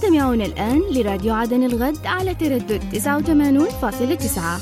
تستمعون الآن لراديو عدن الغد على تردد 89.9.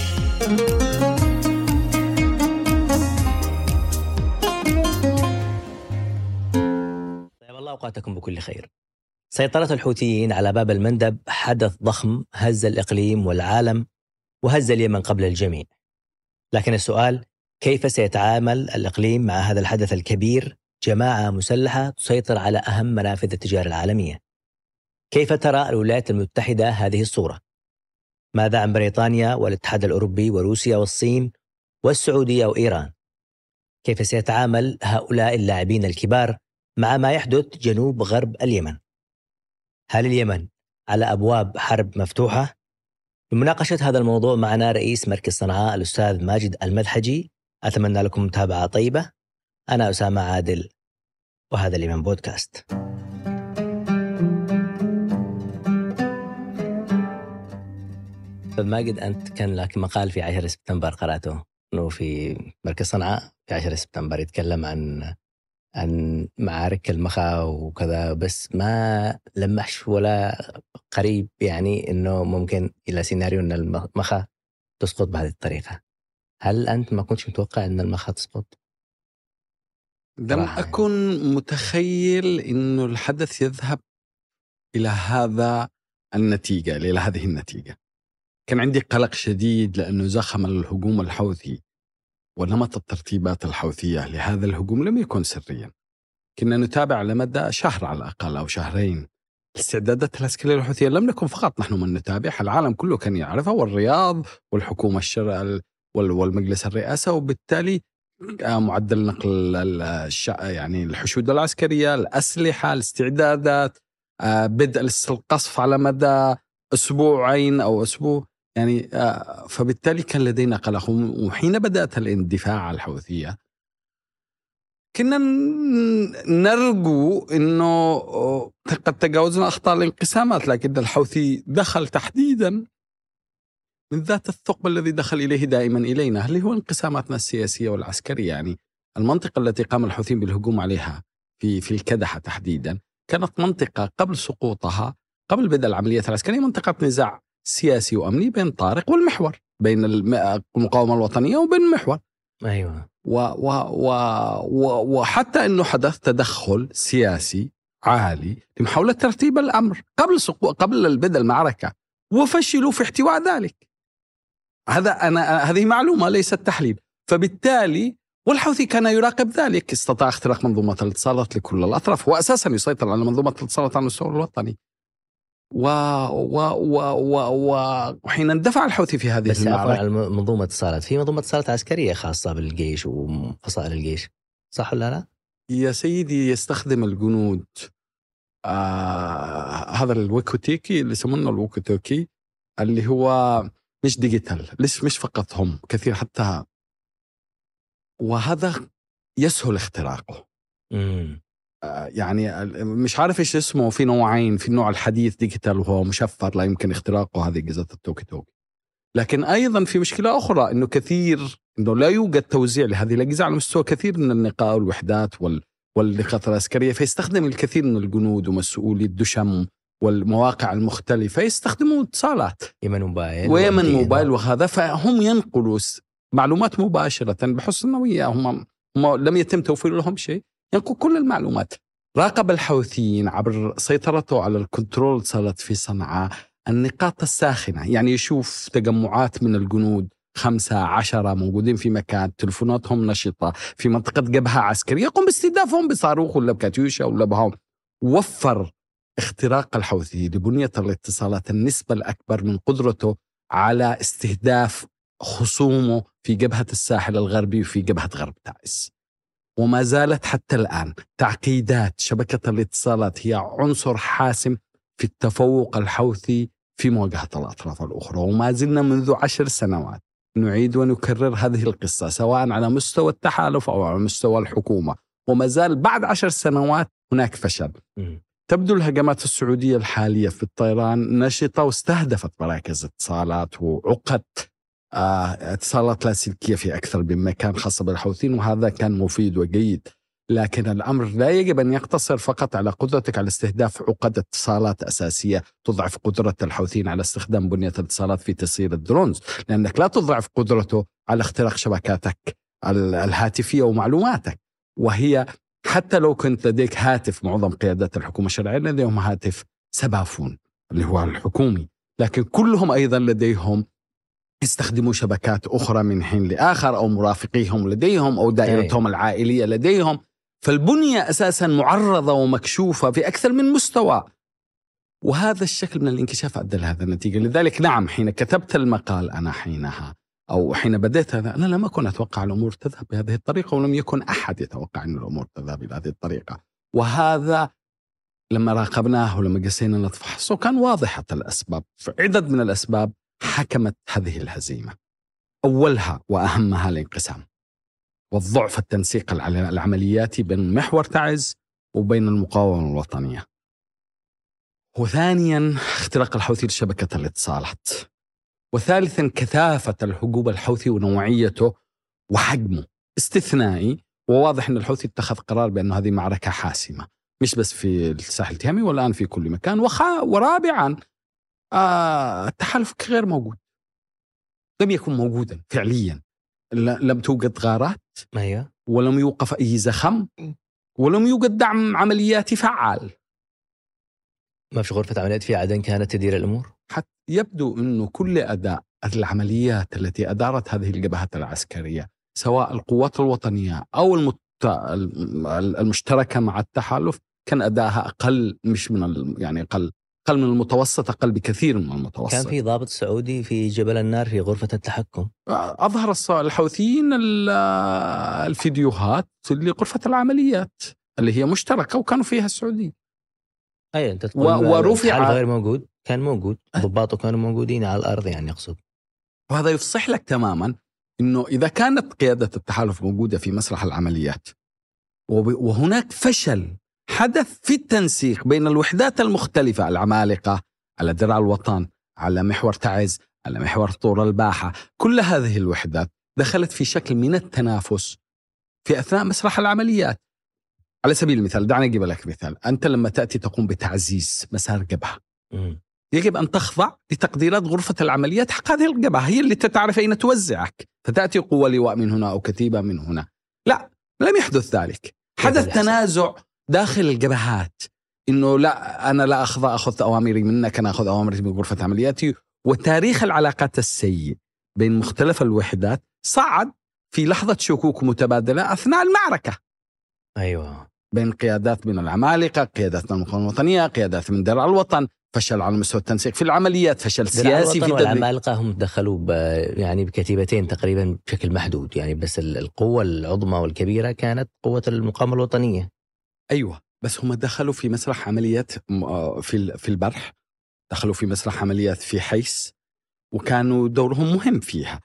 طيب الله أوقاتكم بكل خير. سيطرة الحوثيين على باب المندب حدث ضخم هز الإقليم والعالم وهز اليمن قبل الجميع. لكن السؤال، كيف سيتعامل الإقليم مع هذا الحدث الكبير؟ جماعة مسلحة تسيطر على أهم منافذ التجارة العالمية. كيف ترى الولايات المتحدة هذه الصورة؟ ماذا عن بريطانيا والاتحاد الأوروبي وروسيا والصين والسعودية وإيران؟ كيف سيتعامل هؤلاء اللاعبين الكبار مع ما يحدث جنوب غرب اليمن؟ هل اليمن على أبواب حرب مفتوحة؟ لمناقشة هذا الموضوع معنا رئيس مركز صنعاء الأستاذ ماجد المذحجي. أتمنى لكم متابعة طيبة. أنا أسامة عادل وهذا اليمن بودكاست. أستاذ ماجد، أنت كان لك مقال في 10 سبتمبر قرأته أنه في مركز صنعاء في 10 سبتمبر يتكلم عن معارك المخا وكذا، بس ما لمحش ولا قريب يعني أنه ممكن إلى سيناريو أن المخا تسقط بهذه الطريقة. هل أنت ما كنتش متوقع أن المخا تسقط؟ لم أكن متخيل أنه الحدث يذهب إلى هذا النتيجة، إلى هذه النتيجة. كان عندي قلق شديد لأنه زخم الهجوم الحوثي ونمط الترتيبات الحوثية لهذا الهجوم لم يكن سريا. كنا نتابع لمدة شهر على الأقل أو شهرين الاستعدادات العسكرية الحوثية. لم نكن فقط نحن من نتابعها، العالم كله كان يعرفها، والرياض والحكومة والمجلس الرئاسة، وبالتالي معدل نقل يعني الحشود العسكرية، الأسلحة، الاستعدادات، بدء القصف على مدى أسبوعين أو أسبوع يعني. فبالتالي كان لدينا قلق. وحين بدأت الاندفاع الحوثية كنا نرجو أنه قد تجاوزنا أخطاء الانقسامات، لكن الحوثي دخل تحديدا من ذات الثقب الذي دخل إليه دائما إلينا، اللي هو انقساماتنا السياسية والعسكرية. يعني المنطقة التي قام الحوثيين بالهجوم عليها في الكدحة تحديدا كانت منطقة قبل سقوطها، قبل بدء العمليات العسكرية، منطقة نزاع سياسي وأمني بين طارق والمحور، بين المقاومة الوطنية وبين المحور. أيوة. وحتى أنه حدث تدخل سياسي عالي لمحاولة ترتيب الأمر قبل البدء المعركة، وفشلوا في احتواء ذلك. هذه معلومة ليست تحليل. فبالتالي والحوثي كان يراقب ذلك، استطاع اختراق منظومة الاتصالات لكل الأطراف، وأساسا يسيطر على منظومة الاتصالات على المستوى الوطني. وحين اندفع الحوثي في هذه المعركة، على منظومة اتصالات، في منظومة اتصالات عسكرية خاصة بالجيش وفصائل الجيش، صح ولا لا؟ يا سيدي، يستخدم الجنود هذا الويكوتيكي اللي يسمونه الويكوتيكي، اللي هو مش ديجيتال، مش فقط هم كثير حتى، وهذا يسهل اختراقه. يعني مش عارف إيش اسمه، في نوعين، في النوع الحديث ديجيتال وهو مشفر لا يمكن اختراقه، هذه أجهزة التوكي توكي. لكن أيضا في مشكلة أخرى، إنه لا يوجد توزيع لهذه الأجهزة على مستوى كثير من النقاط والوحدات والنقاط العسكرية، فيستخدم الكثير من الجنود ومسؤولي الدشم والمواقع المختلفة يستخدموا اتصالات يمن موبايل وهذا، فهم ينقلوا معلومات مباشرة بحسن النوية. هم لم يتم توفير لهم شيء، ينقل كل المعلومات. راقب الحوثيين عبر سيطرته على الكنترول اتصالات في صنعاء النقاط الساخنة، يعني يشوف تجمعات من الجنود 15 موجودين في مكان، تلفوناتهم نشطة في منطقة جبهة عسكرية، يقوم باستهدافهم بصاروخ ولا بكاتيوشا ولا بهم. وفر اختراق الحوثي لبنية الاتصالات النسبة الأكبر من قدرته على استهداف خصومه في جبهة الساحل الغربي وفي جبهة غرب تعز. وما زالت حتى الآن تعقيدات شبكة الاتصالات هي عنصر حاسم في التفوق الحوثي في مواجهة الأطراف الأخرى. وما زلنا منذ 10 سنوات نعيد ونكرر هذه القصة، سواء على مستوى التحالف أو على مستوى الحكومة، وما زال بعد 10 سنوات هناك فشل. تبدو الهجمات السعودية الحالية في الطيران نشطة واستهدفت مراكز اتصالات وعقد اتصالات لاسلكية في أكثر من مكان خاصة بالحوثيين، وهذا كان مفيد وجيد. لكن الأمر لا يجب أن يقتصر فقط على قدرتك على استهداف عقد اتصالات أساسية تضعف قدرة الحوثيين على استخدام بنية الاتصالات في تسيير الدرونز، لأنك لا تضعف قدرته على اختراق شبكاتك الهاتفية ومعلوماتك. وهي حتى لو كنت لديك هاتف، معظم قيادات الحكومة الشرعية لديهم هاتف سبافون اللي هو الحكومي، لكن كلهم أيضا لديهم يستخدموا شبكات أخرى من حين لآخر، أو مرافقيهم لديهم، أو دائرتهم العائلية لديهم. فالبنية أساسا معرضة ومكشوفة في أكثر من مستوى، وهذا الشكل من الانكشاف أدى لهذا النتيجة. لذلك نعم، حين كتبت المقال أنا حينها أو حين بدأت هذا، أنا لم أكن أتوقع الأمور تذهب بهذه الطريقة، ولم يكن أحد يتوقع أن الأمور تذهب بهذه الطريقة. وهذا لما راقبناه ولما قسينا نتفحصه كان واضحة الأسباب. عدد من الأسباب حكمت هذه الهزيمة، أولها وأهمها الانقسام والضعف التنسيق العملياتي بين محور تعز وبين المقاومة الوطنية. وثانيا اختراق الحوثي لشبكة الاتصالات. وثالثا كثافة الهجوم الحوثي ونوعيته وحجمه استثنائي، وواضح أن الحوثي اتخذ قرار بأن هذه معركة حاسمة، مش بس في الساحل التهامي والآن في كل مكان. ورابعا التحالف غير موجود، لم يكن موجودا فعليا. لم توجد غارات، ولم يوقف أي زخم، ولم يوجد دعم عملياتي فعال. ما في غرفة عمليات في عدن كانت تدير الأمور. حتى يبدو أنه كل أداء العمليات التي أدارت هذه الجبهات العسكرية، سواء القوات الوطنية أو المشتركة مع التحالف، كان أداءها أقل، مش من يعني أقل من المتوسط، أقل بكثير من المتوسط. كان في ضابط سعودي في جبل النار في غرفة التحكم. أظهر الحوثيين الفيديوهات لغرفة العمليات اللي هي مشتركة وكانوا فيها السعوديين. أي أنت تقول ورفع غير موجود، كان موجود، ضباطه كانوا موجودين على الأرض يعني أقصد. وهذا يفصح لك تماما إنه إذا كانت قيادة التحالف موجودة في مسرح العمليات وهناك فشل حدث في التنسيق بين الوحدات المختلفة، العمالقة، على درع الوطن، على محور تعز، على محور طور الباحة، كل هذه الوحدات دخلت في شكل من التنافس في أثناء مسرح العمليات. على سبيل المثال، دعني أجيب لك مثال. أنت لما تأتي تقوم بتعزيز مسار جبهة، يجب أن تخضع لتقديرات غرفة العمليات حق هذه الجبهة، هي اللي تعرف أين توزعك، فتأتي قوة لواء من هنا أو كتيبة من هنا. لا، لم يحدث ذلك. حدث تنازع داخل الجبهات، إنه لا، أنا لا أخذ أوامري منك، أنا أخذ أوامري من غرفة عملياتي. وتاريخ العلاقات السيء بين مختلف الوحدات صعد في لحظة شكوك متبادلة أثناء المعركة. أيوة، بين قيادات من العمالقة، قيادات من المقاومة الوطنية، قيادات من درع الوطن. فشل على مستوى التنسيق في العمليات، فشل سياسي في العمالقة هم دخلوا يعني بكتيبتين تقريبا بشكل محدود يعني، بس القوة العظمى والكبيرة كانت قوة المقاومة الوطنية. أيوة، بس هم دخلوا في مسرح عمليات في البرح، دخلوا في مسرح عمليات في حيس، وكانوا دورهم مهم فيها.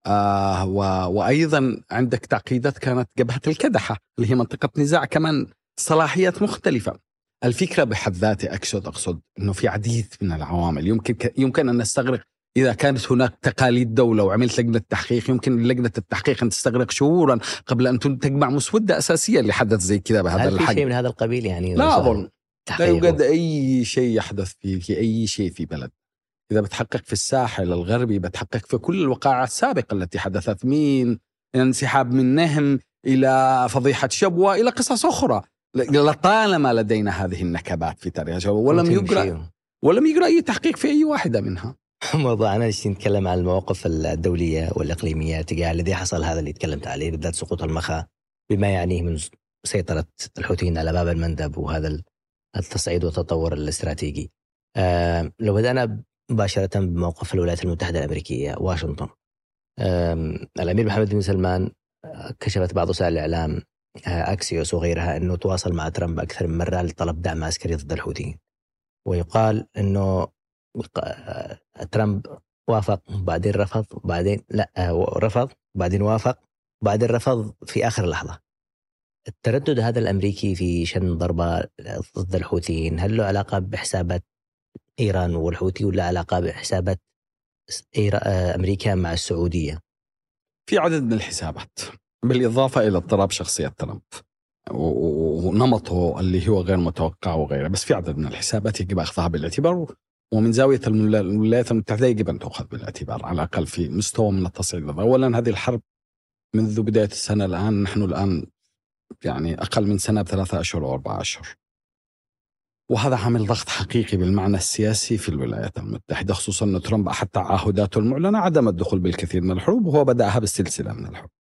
وأيضا عندك تعقيدات كانت جبهة الكدحة اللي هي منطقة نزاع، كمان صلاحيات مختلفة. الفكرة بحد ذاتها أقصد أنه في عديد من العوامل يمكن أن نستغرق. إذا كانت هناك تقاليد دولة وعملت لجنة تحقيق، يمكن لجنة التحقيق أن تستغرق شهورا قبل أن تجمع مسودة أساسية لحدث زي كذا بهذا الحجم. هل في شيء من هذا القبيل يعني؟ لا أظن، لا يوجد أي شيء يحدث في أي شيء في بلد. إذا بتحقق في الساحل الغربي بتحقق في كل الوقائع السابقة التي حدثت، من انسحاب من نهم إلى فضيحة شبوة إلى قصص أخرى. لطالما لدينا هذه النكبات في تاريخ شبوة، ولم يجرى أي تحقيق في أي واحدة منها. موضوعنا نتكلم عن المواقف الدولية والإقليمية تجاه الذي حصل، هذا اللي تكلمت عليه، بالذات سقوط المخا بما يعنيه من سيطرة الحوثيين على باب المندب وهذا التصعيد والتطور الاستراتيجي. لو بدأنا مباشرة بموقف الولايات المتحدة الأمريكية، واشنطن. الأمير محمد بن سلمان كشفت بعض وسائل الإعلام أكسيوس وغيرها أنه تواصل مع ترامب أكثر من مرة لطلب دعم عسكري ضد الحوثيين، ويقال أنه ترامب وافق بعدين رفض، بعدين لا رفض، بعدين وافق، بعدين رفض في آخر لحظة. التردد هذا الأمريكي في شن ضربة ضد الحوثيين، هل له علاقة بحسابات إيران والحوثي ولا علاقة بحسابات أمريكا مع السعودية؟ في عدد من الحسابات، بالإضافة إلى اضطراب شخصية ترامب. ونمطه اللي هو غير متوقع وغيره، بس في عدد من الحسابات يجب أخذها بالاعتبار، ومن زاوية الولايات المتحدة يجب أن تأخذ بالاعتبار على الأقل في مستوى من التصعيد. أولا هذه الحرب منذ بداية السنة الآن، نحن الآن يعني أقل من سنة ب3 أشهر و4 أشهر، وهذا عامل ضغط حقيقي بالمعنى السياسي في الولايات المتحدة، خصوصا أن ترامب أحد تعهداته المعلنة عدم الدخول بالكثير من الحروب، وهو بدأها بالسلسلة من الحروب.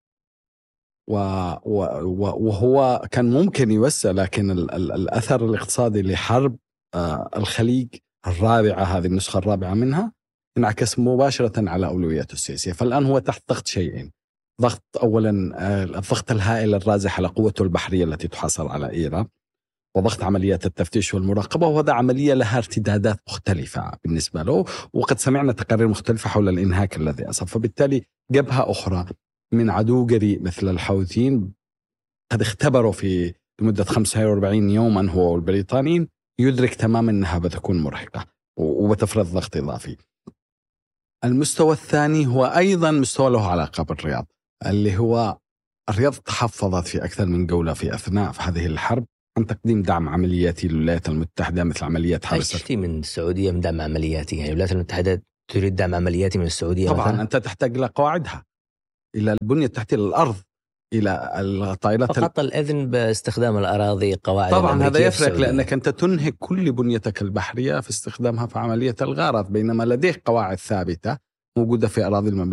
وهو كان ممكن يوسع، لكن الأثر الاقتصادي لحرب الخليج الرابعة، هذه النسخة الرابعة منها، انعكس مباشرة على أولوياته السياسية. فالآن هو تحت ضغط شيئين: ضغط أولا الضغط الهائل الرازح على قوته البحرية التي تحاصر على إيران، وضغط عمليات التفتيش والمراقبة، وهذا عملية لها ارتدادات مختلفة بالنسبة له، وقد سمعنا تقارير مختلفة حول الإنهاك الذي أصاب. فبالتالي جبهة أخرى من عدو جريء مثل الحوثيين قد اختبروا في مدة 45 يوما هو والبريطانيين، يدرك تماما أنها بتكون مرهقة وبتفرض ضغط إضافي. المستوى الثاني هو أيضا مستوى له علاقة بالرياض، اللي هو الرياض تحفظت في أكثر من جولة في أثناء هذه الحرب عن تقديم دعم عملياتي للولايات المتحدة، مثل عمليات حرس. أي شيء من السعودية من دعم عملياتي؟ يعني الولايات المتحدة تريد دعم عملياتي من السعودية طبعا مثلا؟ أنت تحتاج إلى قواعدها، إلى البنية التحتية للأرض، إلى الطائرات. فقط الإذن باستخدام الأراضي قواعد طبعا هذا يفرق، السعودية. لأنك أنت تنهك كل بنيتك البحرية في استخدامها في عملية الغارات، بينما لديك قواعد ثابتة موجودة في أراضي المملكة.